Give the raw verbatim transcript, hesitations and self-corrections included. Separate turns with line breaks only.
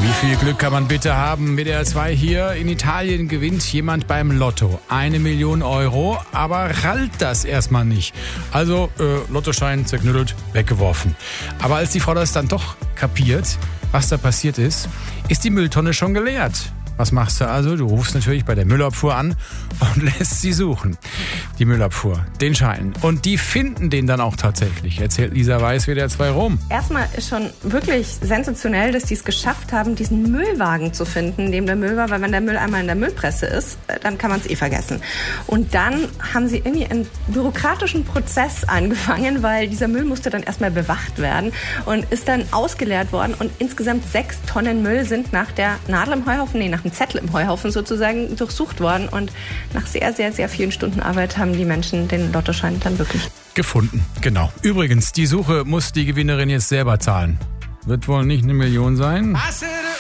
Wie viel Glück kann man bitte haben? W D R zwei hier. In Italien gewinnt jemand beim Lotto eine Million Euro, aber rallt das erstmal nicht. Also äh, Lottoschein zerknüttelt, weggeworfen. Aber als die Frau das dann doch kapiert, was da passiert ist, ist die Mülltonne schon geleert. Was machst du also? Du rufst natürlich bei der Müllabfuhr an und lässt sie suchen. Die Müllabfuhr, den Schein. Und die finden den dann auch tatsächlich, erzählt Lisa Weiß, W D R zwei Rom.
Erstmal ist schon wirklich sensationell, dass die es geschafft haben, diesen Müllwagen zu finden, in dem der Müll war. Weil wenn der Müll einmal in der Müllpresse ist, dann kann man es eh vergessen. Und dann haben sie irgendwie einen bürokratischen Prozess angefangen, weil dieser Müll musste dann erstmal bewacht werden und ist dann ausgeleert worden. Und insgesamt sechs Tonnen Müll sind nach der Nadel im Heuhaufen, nee, nach dem Zettel im Heuhaufen sozusagen durchsucht worden. Und nach sehr, sehr, sehr vielen Stunden Arbeit haben die Menschen den Lottoschein dann wirklich
gefunden. Genau. Übrigens, die Suche muss die Gewinnerin jetzt selber zahlen. Wird wohl nicht eine Million sein.